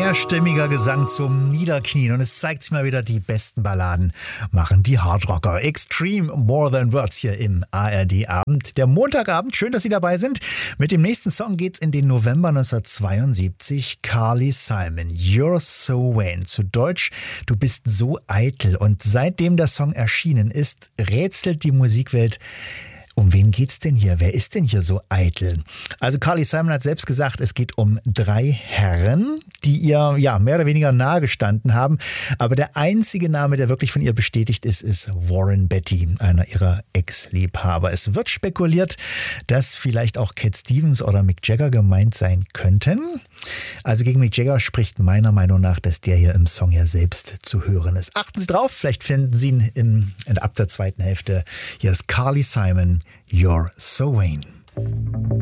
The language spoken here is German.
Mehrstimmiger Gesang zum Niederknien und es zeigt sich mal wieder, die besten Balladen machen die Hardrocker. Extreme More Than Words hier im ARD-Abend. Der Montagabend, schön, dass Sie dabei sind. Mit dem nächsten Song geht's in den November 1972. Carly Simon, You're So Vain. Zu Deutsch, du bist so eitel. Und seitdem der Song erschienen ist, rätselt die Musikwelt. Um wen geht's denn hier? Wer ist denn hier so eitel? Also Carly Simon hat selbst gesagt, es geht um 3 Herren, die ihr mehr oder weniger nahe gestanden haben. Aber der einzige Name, der wirklich von ihr bestätigt ist, ist Warren Beatty, einer ihrer Ex-Liebhaber. Es wird spekuliert, dass vielleicht auch Cat Stevens oder Mick Jagger gemeint sein könnten. Also gegen Mick Jagger spricht meiner Meinung nach, dass der hier im Song ja selbst zu hören ist. Achten Sie drauf, vielleicht finden Sie ihn ab der zweiten Hälfte. Hier ist Carly Simon, You're So Vain.